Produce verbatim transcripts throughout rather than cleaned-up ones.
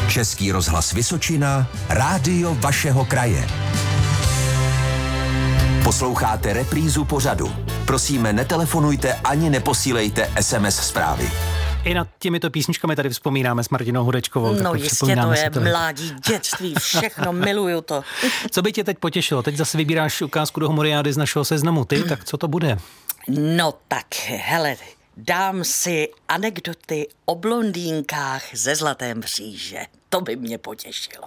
Český rozhlas Vysočina, rádio vašeho kraje. Posloucháte reprízu pořadu. Prosíme, netelefonujte ani neposílejte es em es zprávy. I nad těmito písničkami tady vzpomínáme s Martinou Hudečkovou. No jistě, to je to mládí, dětství, všechno, miluju to. Co by tě teď potěšilo? Teď zase vybíráš ukázku do humoriády z našeho seznamu. Ty, tak co to bude? No tak, hele, dám si anekdoty o blondýnkách ze Zlaté mříže. To by mě potěšilo.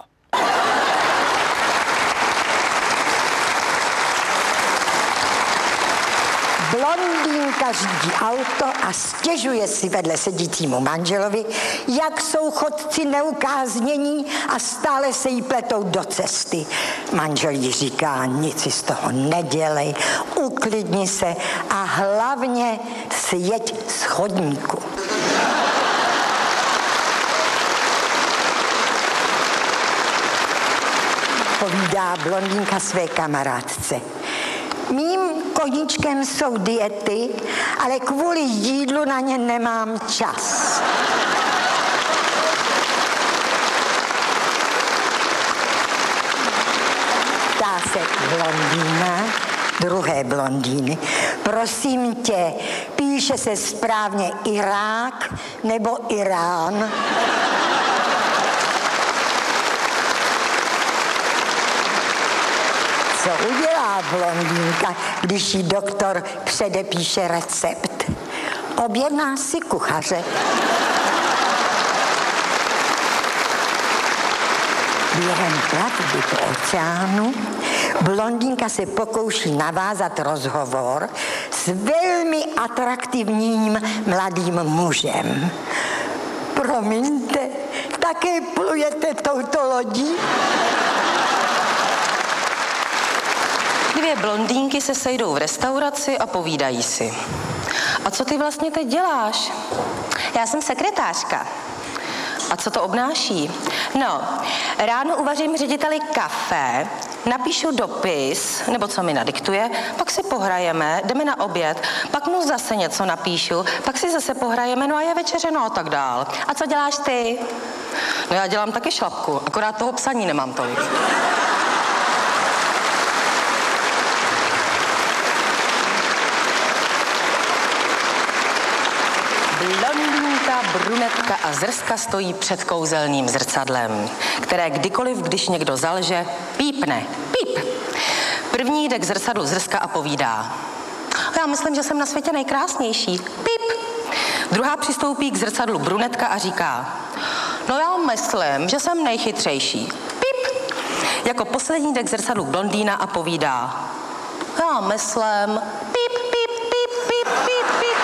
Blondýnka řídí auto a stěžuje si vedle sedícímu manželovi, jak jsou chodci neukáznění a stále se jí pletou do cesty. Manžel jí říká, nic si z toho nedělej, uklidni se a hlavně sjeď z chodníku. Povídá blondýnka své kamarádce. Mým koníčkem jsou diety, ale kvůli jídlu na ně nemám čas. Ptá se blondýna druhé blondýny. Prosím tě, píše se správně Irák nebo Irán? Co udělá blondýnka, když jí doktor předepíše recept? Objedná si kuchaře. Během plavby po oceánu blondýnka se pokouší navázat rozhovor s velmi atraktivním mladým mužem. Promiňte, také plujete touto lodí? Dvě blondýnky se sejdou v restauraci a povídají si. A co ty vlastně teď děláš? Já jsem sekretářka. A co to obnáší? No, ráno uvařím řediteli kafe, napíšu dopis, nebo co mi nadiktuje, pak si pohrajeme, jdeme na oběd, pak mu zase něco napíšu, pak si zase pohrajeme, no a je večeře, no a tak dál. A co děláš ty? No já dělám taky šlapku, akorát toho psaní nemám tolik. Blondýnka, brunetka a zrska stojí před kouzelným zrcadlem, které kdykoliv, když někdo zalže, pípne. Píp. První jde k zrcadlu zrska a povídá. Já myslím, že jsem na světě nejkrásnější. Píp. Druhá přistoupí k zrcadlu brunetka a říká. No já myslím, že jsem nejchytřejší. Píp. Jako poslední jde k zrcadlu blondýna a povídá. Já myslím, píp, píp, píp, píp, píp, píp.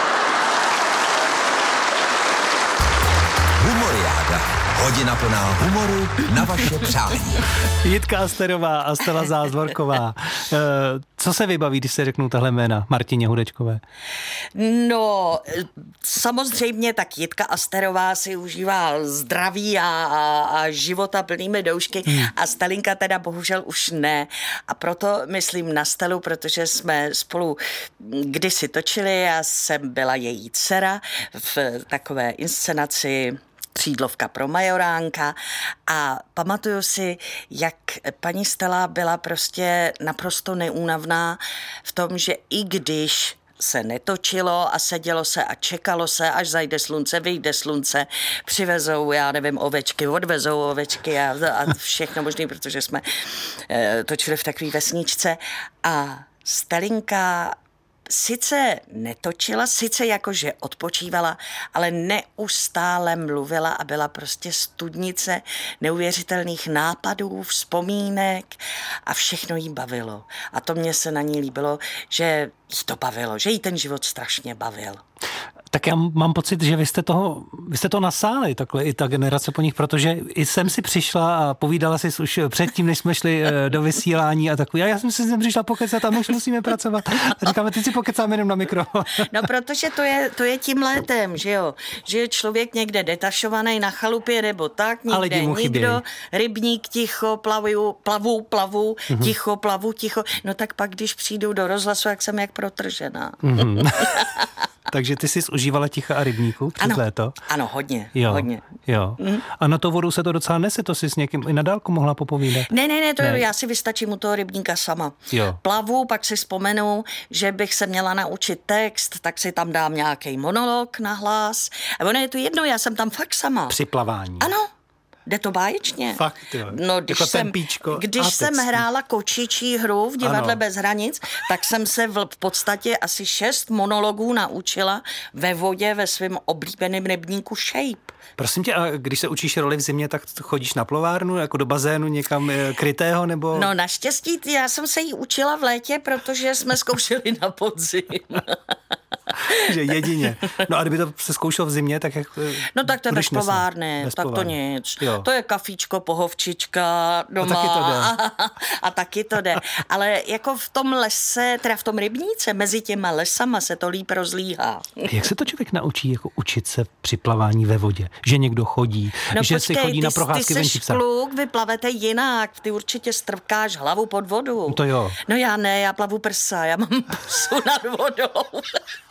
Humoriáda. Hodina plná humoru na vaše přání. Jitka Asterová a Stella Zázvorková. Co se vybaví, když se řeknou tahle jména Martině Hudečkové? No, samozřejmě tak Jitka Asterová si užívá zdraví a, a, a života plnými doušky hmm. a Stelinka teda bohužel už ne. A proto myslím na Stelu, protože jsme spolu kdysi točili, já jsem byla její dcera v takové inscenaci Křídlovka pro majoránka a pamatuju si, jak paní Stella byla prostě naprosto neúnavná v tom, že i když se netočilo a sedělo se a čekalo se, až zajde slunce, vyjde slunce, přivezou, já nevím, ovečky, odvezou ovečky a, a všechno možné, protože jsme e, točili v takové vesničce a Stelinka sice netočila, sice jakože odpočívala, ale neustále mluvila a byla prostě studnice neuvěřitelných nápadů, vzpomínek a všechno jí bavilo. A to mě se na ní líbilo, že jí to bavilo, že jí ten život strašně bavil. Tak já mám pocit, že vy jste toho, vy jste to nasáli, takhle i ta generace po nich, protože i jsem si přišla a povídala si už předtím, než jsme šli do vysílání a takový. A já jsem si sem přišla pokecat a my už musíme pracovat. A říkáme, teď si pokecáme jenom na mikrofon. No, protože to je, to je tím létem, že jo? Že je člověk někde detašovaný na chalupě nebo tak, někde nikdo, rybník ticho, plavu, plavu, plavu, mm-hmm. ticho, plavu, ticho. No tak pak, když přijdu do rozhlasu, jak jsem jak protržená. Mm-hmm. Takže ty jsi užívala ticha a rybníku přes ano, léto? Ano, hodně, jo, hodně. Jo. Mm. A na to vodu se to docela nese, to si s někým i na dálku mohla popovídat? Ne, ne, ne, to ne. Jo, já si vystačím u toho rybníka sama. Jo. Plavu, pak si vzpomenu, že bych se měla naučit text, tak si tam dám nějaký monolog na hlas. A ono je to jedno, já jsem tam fakt sama. Při plavání. Ano. Jde to báječně. Fakt, jo. No, když jako jsem, tempíčko když jsem hrála kočičí hru v Divadle ano. bez hranic, tak jsem se v, v podstatě asi šest monologů naučila ve vodě ve svém oblíbeném rybníku Shape. Prosím tě, a když se učíš roli v zimě, tak chodíš na plovárnu, jako do bazénu někam krytého, nebo? No naštěstí, já jsem se jí učila v létě, protože jsme zkoušeli na podzim. Že jedině. No a kdyby to se zkoušel v zimě, tak jak... No tak to je bez plovárny, tak to nic. Jo. To je kafíčko, pohovčička doma. A taky to jde. A, a taky to jde. Ale jako v tom lese, teda v tom rybníce, mezi těma lesama se to líp rozlíhá. Jak se to člověk naučí jako učit se při plavání ve vodě? Že někdo chodí, no že počkej, si chodí ty, na procházky ty venčí jsi psa. kluk, vy plavete jinak, ty určitě strvkáš hlavu pod vodu. No to jo. No já ne, já plavu prsa, já mám pusu nad vodou.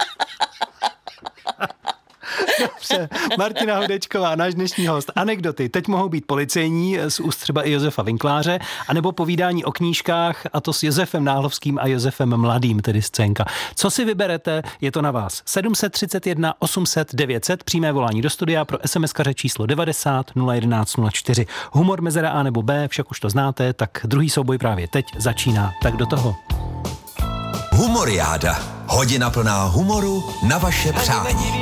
Dobře, Martina Hudečková, náš dnešní host. Anekdoty teď mohou být policejní, z úst třeba i Josefa Vinkláře, anebo povídání o knížkách, a to s Josefem Náhlovským a Josefem Mladým, tedy scénka. Co si vyberete, je to na vás. sedm set třicet jedna osm set devět set, přímé volání do studia, pro SMSkaře číslo devadesát nula jedenáct nula čtyři. Humor mezera A nebo B, však už to znáte, tak druhý souboj právě teď začíná. Tak do toho. Humoriáda. Hodina plná humoru na vaše přání.